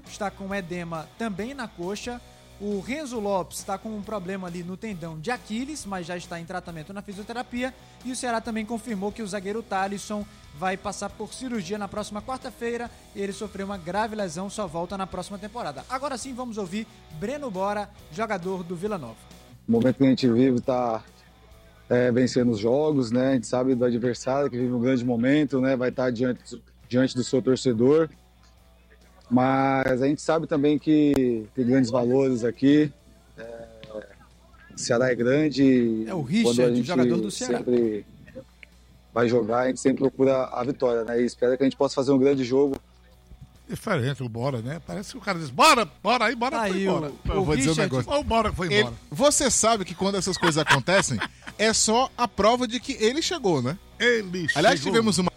Júlio está com edema também na coxa. O Renzo Lopes está com um problema ali no tendão de Aquiles, mas já está em tratamento na fisioterapia. E o Ceará também confirmou que o zagueiro Thalisson vai passar por cirurgia na próxima quarta-feira. Ele sofreu uma grave lesão, só volta na próxima temporada. Agora sim, vamos ouvir Breno Bora, jogador do Vila Nova. O momento que a gente vive está vencendo os jogos, né? A gente sabe do adversário que vive um grande momento, né? Vai estar diante do seu torcedor. Mas a gente sabe também que tem grandes valores aqui. O Ceará é grande. É o Richard, jogador do Ceará. Sempre vai jogar, a gente sempre procura a vitória, né? E espero que a gente possa fazer um grande jogo. Diferente o Bora, né? Parece que o cara diz, bora, aí, bora, foi embora. Eu vou dizer um negócio. O Bora foi embora. Você sabe que quando essas coisas acontecem, é só a prova de que ele chegou, né? Aliás, tivemos uma